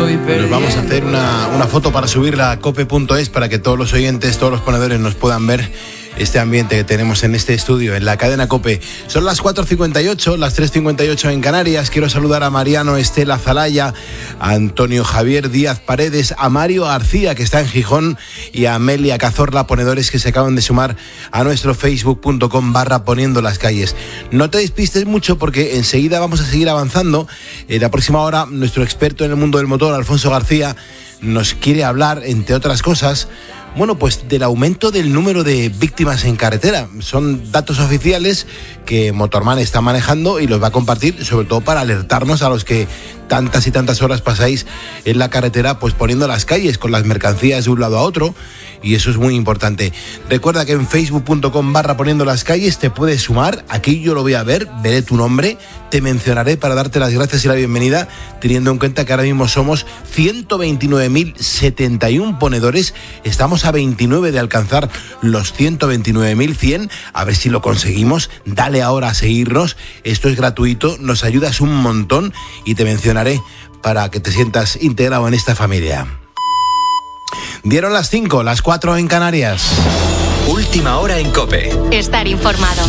Nos vamos a hacer una foto para subirla a cope.es para que todos los oyentes, todos los ponedores nos puedan ver este ambiente que tenemos en este estudio, en la cadena COPE. Son las 4:58, las 3:58 en Canarias. Quiero saludar a Mariano Estela Zalaya, a Antonio Javier Díaz Paredes, a Mario García, que está en Gijón, y a Amelia Cazorla, ponedores que se acaban de sumar a nuestro facebook.com/poniendo las calles. No te despistes mucho porque enseguida vamos a seguir avanzando. En la próxima hora, nuestro experto en el mundo del motor, Alfonso García, nos quiere hablar, entre otras cosas, pues del aumento del número de víctimas en carretera. Son datos oficiales que Motorman está manejando y los va a compartir, sobre todo para alertarnos a los que tantas y tantas horas pasáis en la carretera, pues poniendo las calles con las mercancías de un lado a otro, y eso es muy importante. Recuerda que en facebook.com/poniendo las calles te puedes sumar. Aquí yo lo voy a ver, veré tu nombre, te mencionaré para darte las gracias y la bienvenida, teniendo en cuenta que ahora mismo somos 129.071 ponedores. Estamos a 29 de alcanzar los 129.100. A ver si lo conseguimos. Dale ahora a seguirnos. Esto es gratuito, nos ayudas un montón y te mencionaré para que te sientas integrado en esta familia. Dieron las 5, las 4 en Canarias. Última hora en COPE. Estar informado.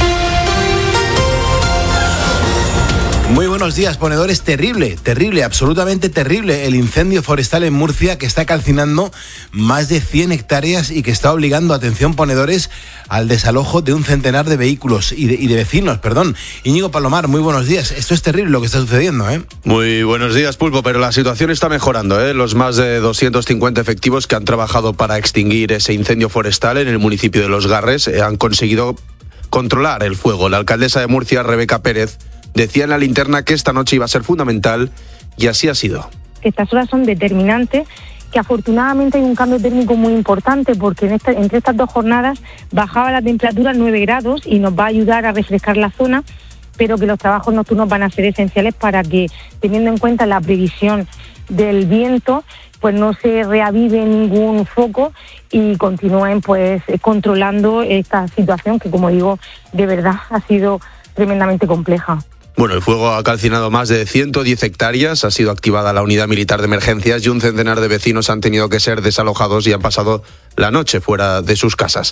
Muy buenos días, ponedores. Terrible, absolutamente terrible el incendio forestal en Murcia, que está calcinando más de 100 hectáreas y que está obligando, atención ponedores, al desalojo de un centenar de vehículos y de vecinos, perdón. Íñigo Palomar, muy buenos días. Esto es terrible lo que está sucediendo, ¿eh? Muy buenos días, Pulpo, pero la situación está mejorando, ¿eh? Los más de 250 efectivos que han trabajado para extinguir ese incendio forestal en el municipio de Los Garres han conseguido controlar el fuego. La alcaldesa de Murcia, Rebeca Pérez, decía en La Linterna que esta noche iba a ser fundamental y así ha sido. Estas horas son determinantes, que afortunadamente hay un cambio térmico muy importante porque entre estas dos jornadas bajaba la temperatura a 9 grados y nos va a ayudar a refrescar la zona, pero que los trabajos nocturnos van a ser esenciales para que, teniendo en cuenta la previsión del viento, pues no se reavive ningún foco y continúen pues controlando esta situación que, como digo, de verdad ha sido tremendamente compleja. Bueno, el fuego ha calcinado más de 110 hectáreas, ha sido activada la unidad militar de emergencias y un centenar de vecinos han tenido que ser desalojados y han pasado la noche fuera de sus casas.